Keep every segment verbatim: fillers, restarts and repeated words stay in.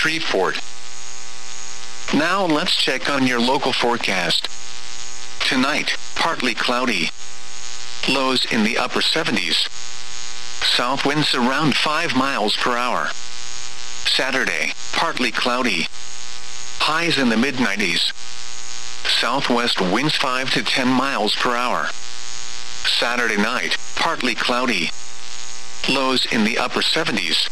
Shreveport. Now let's check on your local forecast. Tonight, partly cloudy. Lows in the upper seventies. South winds around five miles per hour. Saturday, partly cloudy. Highs in the mid nineties. Southwest winds five to ten miles per hour. Saturday night, partly cloudy. Lows in the upper seventies.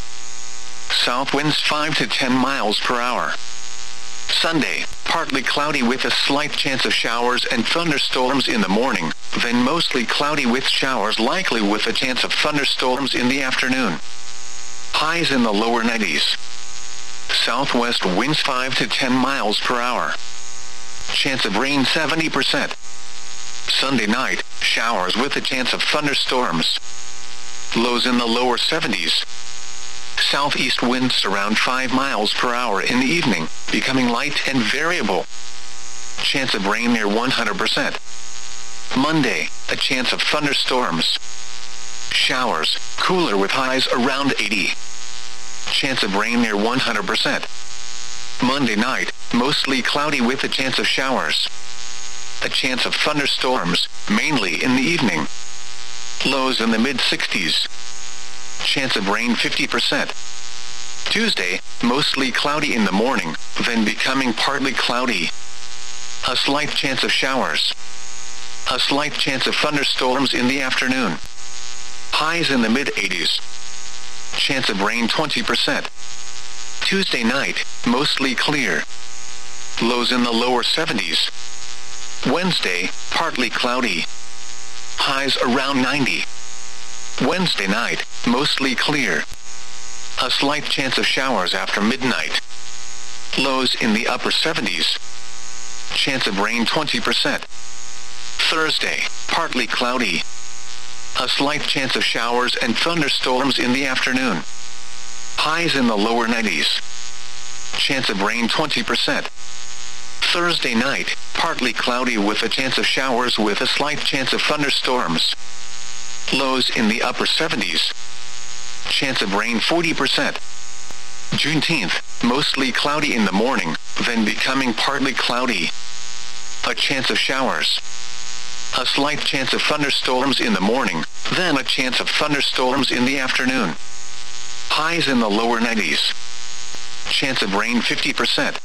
South winds five to ten miles per hour. Sunday, partly cloudy with a slight chance of showers and thunderstorms in the morning, then mostly cloudy with showers likely with a chance of thunderstorms in the afternoon. Highs in the lower nineties. Southwest winds five to ten miles per hour. Chance of rain seventy percent. Sunday night, showers with a chance of thunderstorms. Lows in the lower seventies. Southeast winds around five miles per hour in the evening, becoming light and variable. Chance of rain near one hundred percent. Monday, a chance of thunderstorms. Showers, cooler with highs around eighty. Chance of rain near one hundred percent. Monday night, mostly cloudy with a chance of showers. A chance of thunderstorms, mainly in the evening. Lows in the mid sixties. Chance of rain fifty percent. Tuesday, mostly cloudy in the morning, then becoming partly cloudy. A slight chance of showers. A slight chance of thunderstorms in the afternoon. Highs in the mid eighties. Chance of rain twenty percent. Tuesday night, mostly clear. Lows in the lower seventies. Wednesday, partly cloudy. Highs around ninety. Wednesday night, mostly clear. A slight chance of showers after midnight. Lows in the upper seventies. Chance of rain twenty percent. Thursday, partly cloudy. A slight chance of showers and thunderstorms in the afternoon. Highs in the lower nineties. Chance of rain twenty percent. Thursday night, partly cloudy with a chance of showers with a slight chance of thunderstorms. Lows in the upper seventies. Chance of rain forty percent. Juneteenth, mostly cloudy in the morning, then becoming partly cloudy. A chance of showers. A slight chance of thunderstorms in the morning, then a chance of thunderstorms in the afternoon. Highs in the lower nineties. Chance of rain fifty percent.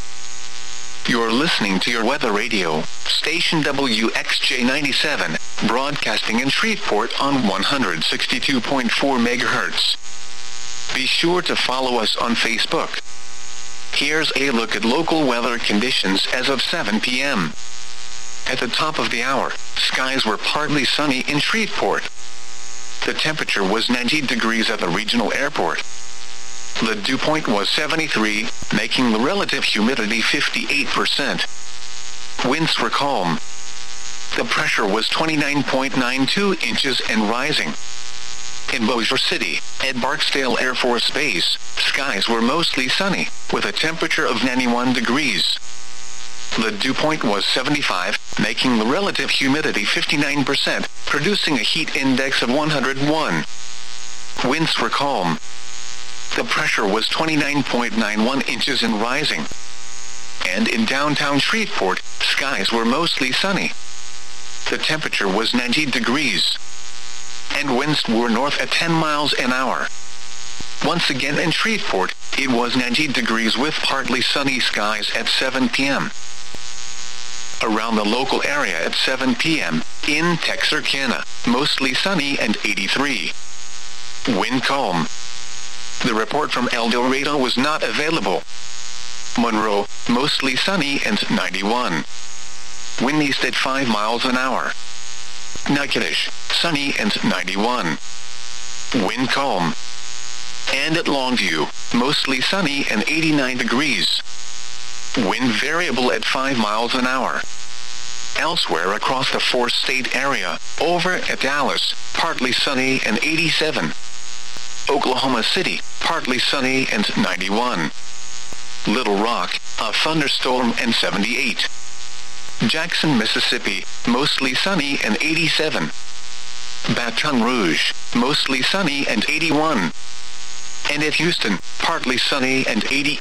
You're listening to your weather radio, station W X J ninety-seven, broadcasting in Shreveport on one hundred sixty-two point four megahertz. Be sure to follow us on Facebook. Here's a look at local weather conditions as of seven p m At the top of the hour, skies were partly sunny in Shreveport. The temperature was ninety degrees at the regional airport. The dew point was seventy-three, making the relative humidity fifty-eight percent. Winds were calm. The pressure was twenty-nine point nine two inches and rising. In Bossier City, at Barksdale Air Force Base, skies were mostly sunny, with a temperature of ninety-one degrees. The dew point was seventy-five, making the relative humidity fifty-nine percent, producing a heat index of one hundred one. Winds were calm. The pressure was twenty-nine point nine one inches and rising. And in downtown Shreveport, skies were mostly sunny. The temperature was ninety degrees. And winds were north at ten miles an hour. Once again in Shreveport, it was ninety degrees with partly sunny skies at seven p m Around the local area at seven p m, in Texarkana, mostly sunny and eighty-three. Wind calm. The report from El Dorado was not available. Monroe, mostly sunny and ninety-one. Wind east at five miles an hour. Natchitoches, sunny and ninety-one. Wind calm. And at Longview, mostly sunny and eighty-nine degrees. Wind variable at five miles an hour. Elsewhere across the four-state area, over at Dallas, partly sunny and eighty-seven. Oklahoma City, partly sunny and ninety-one. Little Rock, a thunderstorm and seventy-eight. Jackson, Mississippi, mostly sunny and eighty-seven. Baton Rouge, mostly sunny and eighty-one. And at Houston, partly sunny and eighty-eight.